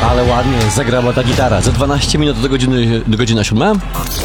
Ale ładnie zagrała ta gitara. Za 12 minut do godziny 7.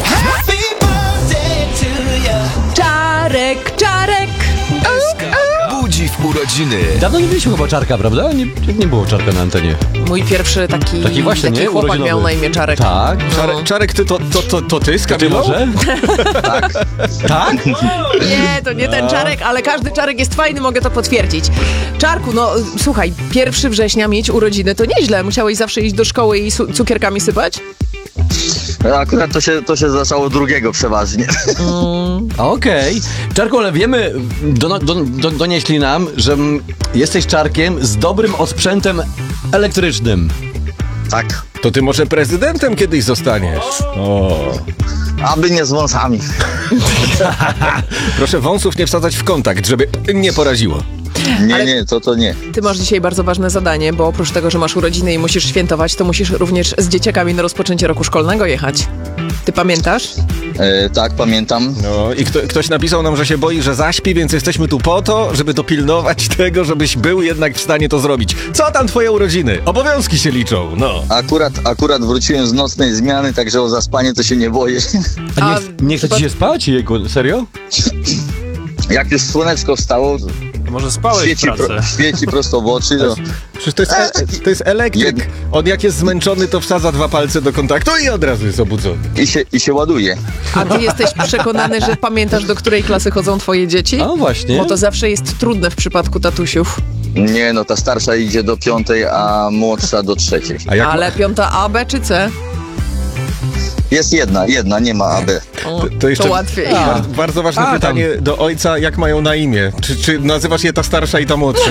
Czarek, Czarek. Budzi w urodziny. Dawno nie mieliśmy chyba Czarka, prawda? Nie było Czarka na antenie. Mój pierwszy taki właśnie, nie? chłopak Urodzinowy. miał na imię Czarek. Tak. Czarek, to ty z Ty Kamilą? może? Tak. Tak? Nie, to nie ten Czarek, ale każdy Czarek jest fajny, mogę to potwierdzić. Czarku, no słuchaj, 1 września mieć urodziny to nieźle. Musiałeś zawsze iść do szkoły i cukierkami sypać? Akurat to się zaczęło 2 przeważnie. Okej. Czarku, ale wiemy, donieśli nam, że jesteś Czarkiem z dobrym osprzętem elektrycznym. Tak. To ty może prezydentem kiedyś zostaniesz. O. Aby nie z wąsami. Proszę wąsów nie wsadzać w kontakt, żeby nie poraziło. Nie, to nie. Ty masz dzisiaj bardzo ważne zadanie, bo oprócz tego, że masz urodziny i musisz świętować, to musisz również z dzieciakami na rozpoczęcie roku szkolnego jechać. Ty pamiętasz? Tak, pamiętam. No i ktoś napisał nam, że się boi, że zaśpi, więc jesteśmy tu po to, żeby dopilnować tego, żebyś był jednak w stanie to zrobić. Co tam twoje urodziny? Obowiązki się liczą, no. Akurat wróciłem z nocnej zmiany, także o zaspanie to się nie boję. A nie chce ci się spać? Jejku, serio? Jak już słoneczko wstało, Może spałeś w pracy? świeci prosto w oczy. No. Przecież to jest elektryk. On jak jest zmęczony, to wsadza 2 palce do kontaktu i od razu jest obudzony. I się ładuje. A ty jesteś przekonany, że pamiętasz, do której klasy chodzą twoje dzieci? A właśnie. Bo to zawsze jest trudne w przypadku tatusiów. Nie, no ta starsza idzie do 5, a młodsza do 3. A jak Ale 5 A, B czy C? Jest jedna, nie ma AB. O, to jeszcze łatwiej. bardzo ważne pytanie do ojca, jak mają na imię? Czy nazywasz je ta starsza i ta młodsza?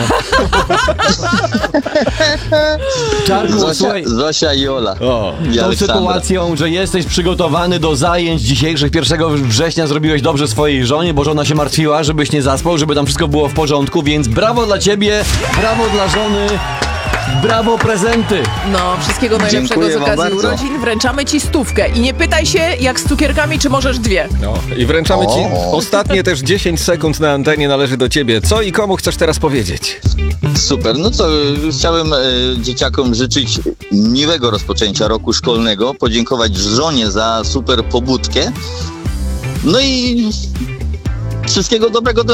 Czarku, słuchaj, Zosia i Ola. O. I tą Aleksandra. sytuacją, że jesteś przygotowany do zajęć dzisiejszych 1 września zrobiłeś dobrze swojej żonie, bo żona się martwiła, żebyś nie zaspał, żeby tam wszystko było w porządku, więc brawo dla ciebie, brawo dla żony, brawo prezenty. No, wszystkiego najlepszego Dziękuję z wam okazji bardzo. urodzin. Wręczamy ci 100. I nie pytaj się, jak z cukierkami, czy możesz 2. No. I wręczamy ci ostatnie też 10 sekund na antenie należy do ciebie. Co i komu chcesz teraz powiedzieć? Super, no to chciałem dzieciakom życzyć miłego rozpoczęcia roku szkolnego, podziękować żonie za super pobudkę, no i wszystkiego dobrego dla